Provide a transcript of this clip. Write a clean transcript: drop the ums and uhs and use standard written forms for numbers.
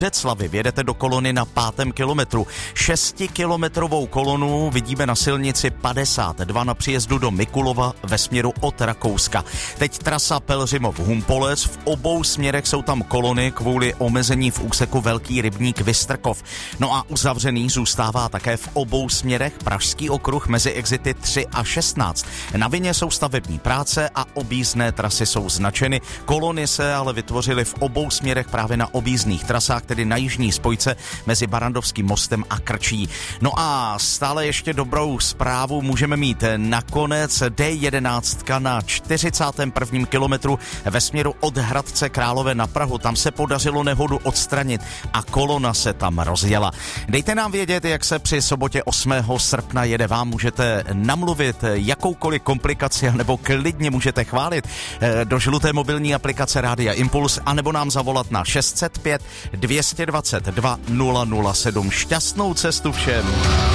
Břeclavi vjedete do kolony na 5. kilometru. 6kilometrovou kolonu vidíme na silnici 52 na příjezdu do Mikulova ve směru od Rakouska. Teď trasa Pelhřimov-Humpolec, v obou směrech jsou tam kolony kvůli omezení v úseku Velký Rybník Vystrkov. No a uzavřený zůstává také v obou směrech Pražský okruh mezi exity 3 a 16. Na vině jsou stavební práce a objízdné trasy jsou značeny. Kolony se ale vytvořily v obou směrech právě na objízdných trasách, tedy na jižní spojce mezi Barrandovským mostem a Krčí. No a stále ještě dobrou zprávu můžeme mít nakonec. D11 na 41. kilometru ve směru od Hradce Králové na Prahu. Tam se podařilo nehodu odstranit a kolona se tam rozjela. Dejte nám vědět, jak se při sobotě 8. srpna jede vám. Můžete namluvit jakoukoliv komplikaci nebo klidně můžete chválit do žluté mobilní aplikace Rádia Impuls anebo nám zavolat na 605 222 007. Šťastnou cestu všem.